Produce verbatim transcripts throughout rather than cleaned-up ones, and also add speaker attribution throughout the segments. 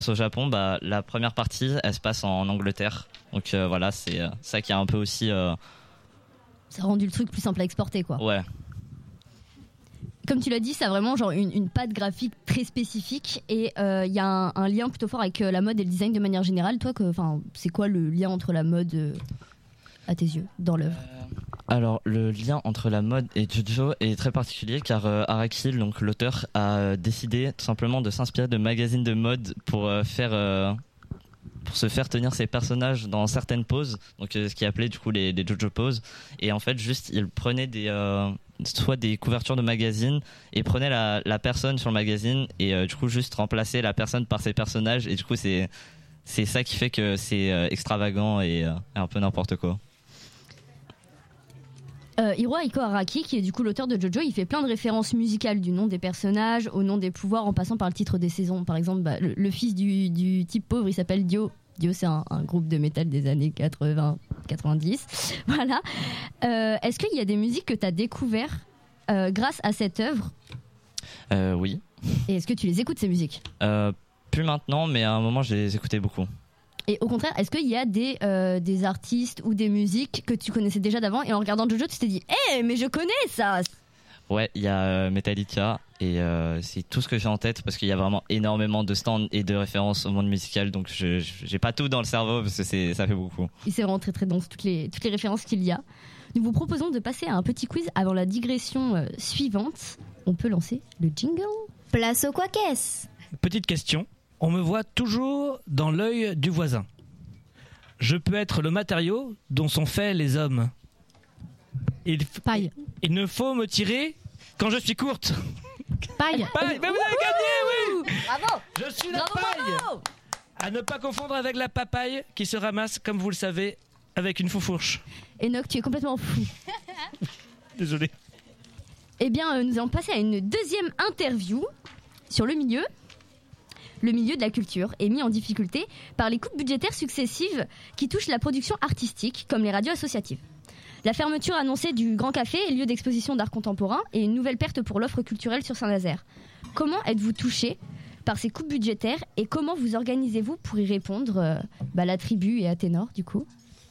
Speaker 1: Au Japon, bah, la première partie, elle se passe en Angleterre. Donc euh, voilà, c'est euh, ça qui a un peu aussi... Euh...
Speaker 2: Ça a rendu le truc plus simple à exporter, quoi.
Speaker 1: Ouais.
Speaker 2: Comme tu l'as dit, ça a vraiment genre une, une patte graphique très spécifique et il euh, y a un, un lien plutôt fort avec euh, la mode et le design de manière générale. Toi, que, c'est quoi le lien entre la mode, euh, à tes yeux, dans l'œuvre ?
Speaker 1: Alors, le lien entre la mode et Jojo est très particulier car euh, Araki, donc l'auteur, a euh, décidé tout simplement de s'inspirer de magazines de mode pour euh, faire, euh, pour se faire tenir ses personnages dans certaines poses, donc euh, ce qui est appelé du coup les, les Jojo poses. Et en fait, juste, il prenait des, euh, soit des couvertures de magazines et prenait la, la personne sur le magazine et euh, du coup juste remplaçait la personne par ses personnages. Et du coup, c'est c'est ça qui fait que c'est euh, extravagant et euh, un peu n'importe quoi.
Speaker 2: Euh, Hirohiko Araki, qui est du coup l'auteur de Jojo, il fait plein de références musicales du nom des personnages au nom des pouvoirs en passant par le titre des saisons. Par exemple, bah, le, le fils du, du type pauvre, il s'appelle Dio. Dio, c'est un, un groupe de métal des années quatre-vingts quatre-vingt-dix. Voilà. Euh, est-ce qu'il y a des musiques que tu as découvertes euh, grâce à cette œuvre ?
Speaker 1: euh, Oui.
Speaker 2: Et est-ce que tu les écoutes, ces musiques ?
Speaker 1: euh, Plus maintenant, mais à un moment, je les écoutais beaucoup.
Speaker 2: Et au contraire, est-ce qu'il y a des, euh, des artistes ou des musiques que tu connaissais déjà d'avant et en regardant Jojo, tu t'es dit « Eh, hey, mais je connais ça !»
Speaker 1: Ouais, il y a euh, Metallica et euh, c'est tout ce que j'ai en tête parce qu'il y a vraiment énormément de stands et de références au monde musical, donc je, je, j'ai pas tout dans le cerveau parce que c'est, ça fait beaucoup.
Speaker 2: Et c'est vraiment très très dense, toutes les, toutes les références qu'il y a. Nous vous proposons de passer à un petit quiz avant la digression euh, suivante. On peut lancer le jingle.
Speaker 3: Place au quoi qu'est-ce ?
Speaker 4: Petite question. On me voit toujours dans l'œil du voisin. Je peux être le matériau dont sont faits les hommes. Il, f...
Speaker 2: Paille.
Speaker 4: Il ne faut me tirer quand je suis courte.
Speaker 2: Paille.
Speaker 4: Paille. Mais vous avez gagné, oui.
Speaker 2: Bravo.
Speaker 4: Je suis la
Speaker 2: bravo,
Speaker 4: paille.
Speaker 2: bravo.
Speaker 4: À ne pas confondre avec la papaye qui se ramasse, comme vous le savez, avec une foufourche.
Speaker 2: Enoch, tu es complètement fou.
Speaker 4: Désolé.
Speaker 2: Eh bien, euh, nous allons passer à une deuxième interview sur le milieu. Le milieu de la culture est mis en difficulté par les coupes budgétaires successives qui touchent la production artistique, comme les radios associatives. La fermeture annoncée du Grand Café, lieu d'exposition d'art contemporain, et une nouvelle perte pour l'offre culturelle sur Saint-Nazaire. Comment êtes-vous touché par ces coupes budgétaires et comment vous organisez-vous pour y répondre euh, bah, la tribu et Athénor, du coup.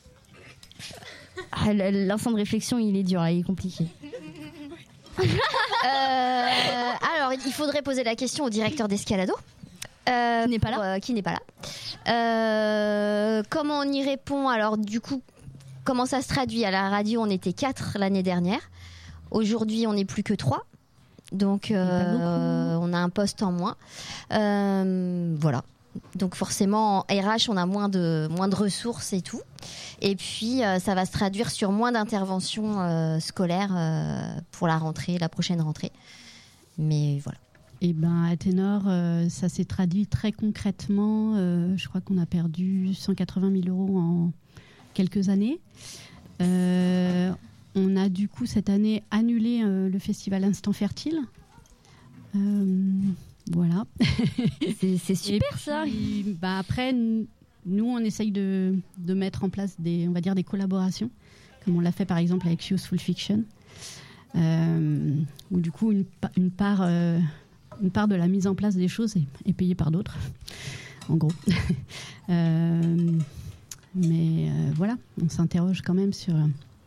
Speaker 2: Ah, l'instant de réflexion, il est dur, il est compliqué.
Speaker 3: euh, alors, il faudrait poser la question au directeur d'Escalado. Euh,
Speaker 2: qui n'est pas là.
Speaker 3: Pour, euh, qui n'est pas là. Euh, comment on y répond ? Alors, du coup, comment ça se traduit ? À la radio, on était quatre l'année dernière. Aujourd'hui, on n'est plus que trois. Donc, euh, on a un poste en moins. Euh, voilà. Donc, forcément, en R H, on a moins de, moins de ressources et tout. Et puis, euh, ça va se traduire sur moins d'interventions euh, scolaires euh, pour la rentrée, la prochaine rentrée. Mais voilà.
Speaker 5: Eh ben, à Ténor, euh, ça s'est traduit très concrètement. Euh, je crois qu'on a perdu cent quatre-vingt mille euros en quelques années. Euh, on a du coup cette année annulé euh, le festival Instant Fertile. Euh, voilà.
Speaker 2: c'est, c'est super puis, ça.
Speaker 5: Bah après, nous, on essaye de, de mettre en place des, on va dire, des collaborations, comme on l'a fait par exemple avec Useful Fiction, euh, où du coup une, une part euh, Une part de la mise en place des choses est, est payée par d'autres, en gros. euh, mais euh, voilà, on s'interroge quand même sur,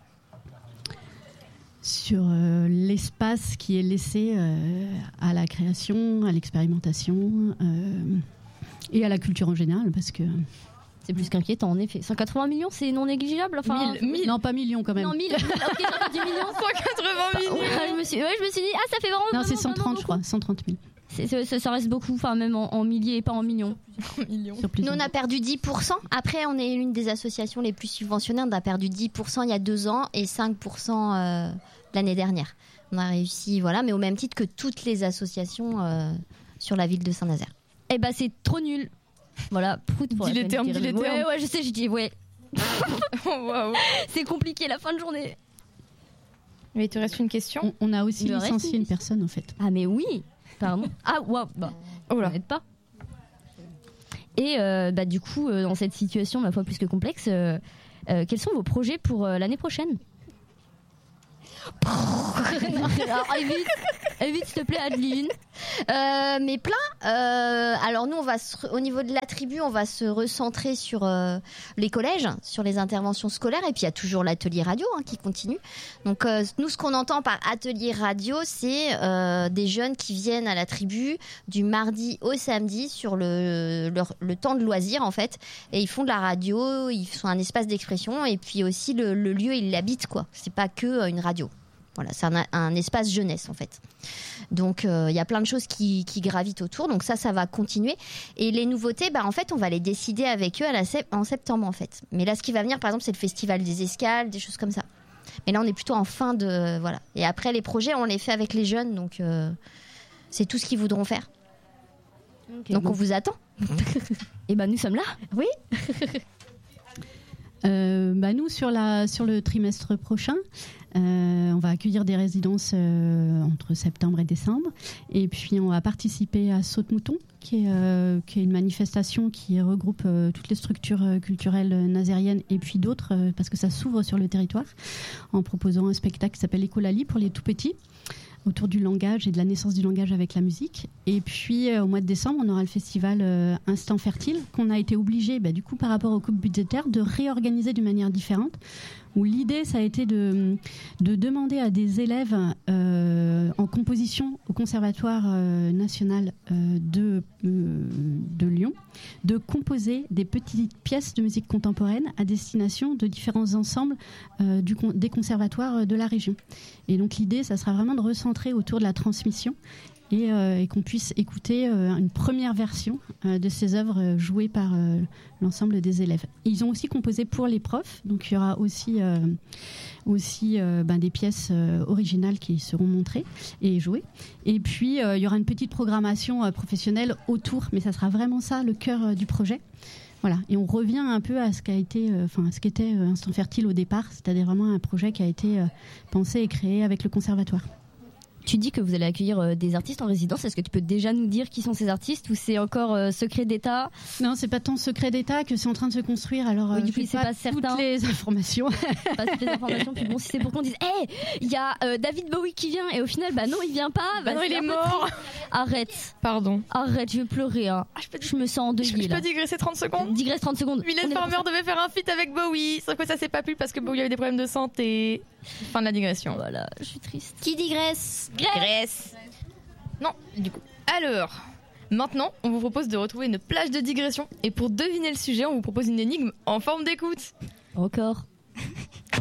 Speaker 5: sur euh, l'espace qui est laissé euh, à la création, à l'expérimentation euh, et à la culture en général, parce que...
Speaker 2: C'est plus qu'inquiétant, en effet. cent quatre-vingts millions, c'est non négligeable. Enfin,
Speaker 5: mille, mille. Non, pas millions quand même.
Speaker 2: Non, mille. Ok, j'ai dit millions.
Speaker 6: cent quatre-vingts millions.
Speaker 2: Ouais, je me suis, ouais, je me suis dit, ah, ça fait vraiment.
Speaker 5: Non,
Speaker 2: vraiment,
Speaker 5: c'est cent trente, je crois. cent trente mille.
Speaker 2: C'est, c'est, ça reste beaucoup, enfin, même en, en milliers et pas en millions.
Speaker 6: En millions.
Speaker 3: Nous, on a perdu dix pour cent. Après, on est l'une des associations les plus subventionnées. On a perdu dix pour cent il y a deux ans et cinq pour cent euh, l'année dernière. On a réussi, voilà, mais au même titre que toutes les associations euh, sur la ville de Saint-Nazaire.
Speaker 2: Eh ben, c'est trop nul. Voilà, prout pour
Speaker 6: dis
Speaker 2: la
Speaker 6: les termes, dis les termes.
Speaker 2: Ouais, ouais, je sais, je dis, ouais.
Speaker 6: Oh, wow.
Speaker 2: C'est compliqué la fin de journée.
Speaker 6: Mais il te reste une question.
Speaker 5: On, on a aussi licencié une, une personne en fait.
Speaker 2: Ah, mais oui. Pardon. Ah, waouh. Bah,
Speaker 6: oh là.
Speaker 2: Pas. Et euh, bah, du coup, euh, dans cette situation, ma foi, plus que complexe, euh, euh, quels sont vos projets pour euh, l'année prochaine? Alors, vite. Évite, s'il te plaît, Adeline.
Speaker 3: Euh, mais plein. Euh, alors nous, on va se, au niveau de la tribu, on va se recentrer sur euh, les collèges, sur les interventions scolaires. Et puis il y a toujours l'atelier radio hein, qui continue. Donc euh, nous, ce qu'on entend par atelier radio, c'est euh, des jeunes qui viennent à la tribu du mardi au samedi sur le, leur, le temps de loisir en fait. Et ils font de la radio, ils sont un espace d'expression. Et puis aussi le, le lieu, ils l'habitent quoi. C'est pas que euh, une radio. Voilà, c'est un, un espace jeunesse en fait. Donc il euh, y a plein de choses qui, qui gravitent autour. Donc ça, ça va continuer. Et les nouveautés, bah, en fait, on va les décider avec eux à la sep- en septembre en fait. Mais là, ce qui va venir, par exemple, c'est le festival des escales, des choses comme ça. Mais là, on est plutôt en fin de voilà. Et après, les projets, on les fait avec les jeunes. Donc euh, c'est tout ce qu'ils voudront faire.
Speaker 2: Okay,
Speaker 3: donc
Speaker 2: bon.
Speaker 3: on vous attend.
Speaker 2: Et ben nous sommes là.
Speaker 3: Oui.
Speaker 5: Euh, bah nous, sur, la, sur le trimestre prochain, euh, on va accueillir des résidences euh, entre septembre et décembre. Et puis, on va participer à Saute-Mouton, qui est, euh, qui est une manifestation qui regroupe euh, toutes les structures euh, culturelles nazériennes et puis d'autres, euh, parce que ça s'ouvre sur le territoire, en proposant un spectacle qui s'appelle Écolali pour les tout-petits, autour du langage et de la naissance du langage avec la musique. Et puis euh, au mois de décembre, on aura le festival euh, Instant Fertile, qu'on a été obligé, bah, du coup par rapport aux coupes budgétaires, de réorganiser d'une manière différente, où l'idée ça a été de, de demander à des élèves euh, en composition au Conservatoire euh, national euh, de, euh, de Lyon de composer des petites pièces de musique contemporaine à destination de différents ensembles euh, du, des conservatoires de la région. Et donc l'idée, ça sera vraiment de recentrer autour de la transmission et, euh, et qu'on puisse écouter euh, une première version euh, de ces œuvres euh, jouées par euh, l'ensemble des élèves. Et ils ont aussi composé pour les profs, donc il y aura aussi, euh, aussi euh, ben, des pièces euh, originales qui seront montrées et jouées. Et puis euh, il y aura une petite programmation euh, professionnelle autour, mais ça sera vraiment ça le cœur euh, du projet. Voilà, et on revient un peu à ce qu'a été, enfin, euh, ce qu'était euh, Instant Fertile au départ, c'est-à-dire vraiment un projet qui a été euh, pensé et créé avec le conservatoire.
Speaker 2: Tu dis que vous allez accueillir euh, des artistes en résidence. Est-ce que tu peux déjà nous dire qui sont ces artistes ou c'est encore euh, secret d'État?
Speaker 5: Non, c'est pas tant secret d'État que c'est en train de se construire. Alors,
Speaker 2: oui,
Speaker 5: euh,
Speaker 2: du coup,
Speaker 5: j'ai
Speaker 2: c'est
Speaker 5: pas,
Speaker 2: pas certain.
Speaker 5: toutes les informations.
Speaker 2: Pas toutes les informations. Puis bon, si c'est pour qu'on dise, hé, il y a euh, David Bowie qui vient et au final, bah non, il vient pas.
Speaker 6: Bah non, il est mort.
Speaker 2: Arrête,
Speaker 6: Pardon.
Speaker 2: arrête, je vais pleurer. Hein.
Speaker 6: Ah, je, peux
Speaker 2: Je me sens endeuillée
Speaker 6: je, je
Speaker 2: là.
Speaker 6: peux digresser trente secondes.
Speaker 2: Digresse trente secondes.
Speaker 6: Mylène
Speaker 2: On est là pour
Speaker 6: Farmer devait faire un feat avec Bowie, sauf que ça s'est pas pu parce que Bowie avait des problèmes de santé. Fin de la digression.
Speaker 2: Voilà, je suis triste.
Speaker 3: Qui digresse?
Speaker 6: Grèce. Non, du coup. Alors, maintenant, on vous propose de retrouver une plage de digression. Et pour deviner le sujet, on vous propose une énigme en forme d'écoute.
Speaker 2: Encore.